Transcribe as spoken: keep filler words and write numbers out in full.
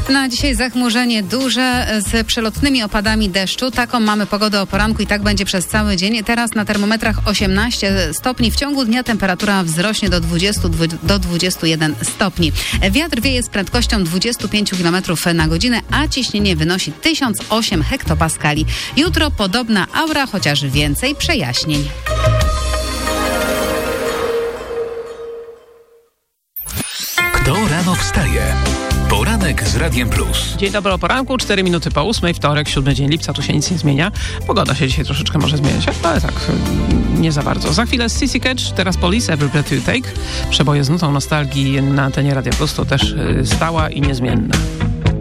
Na dzisiaj zachmurzenie duże z przelotnymi opadami deszczu. Taką mamy pogodę o poranku i tak będzie przez cały dzień. Teraz na termometrach osiemnaście stopni. W ciągu dnia temperatura wzrośnie do dwudziestu do dwudziestu jeden stopni. Wiatr wieje z prędkością dwadzieścia pięć kilometrów na godzinę, a ciśnienie wynosi tysiąc osiem hektopaskali. Jutro podobna aura, chociaż więcej przejaśnień. Kto rano wstaje? Poranek z Radiem Plus. Dzień dobry o poranku, cztery minuty po ósmej, wtorek, siódmy dzień lipca, tu się nic nie zmienia. Pogoda się dzisiaj troszeczkę może zmieniać, ale tak, nie za bardzo. Za chwilę C C Catch, teraz Police, Every Breath You Take. Przeboje z nutą nostalgii na antenie Radia Plus to też stała i niezmienna.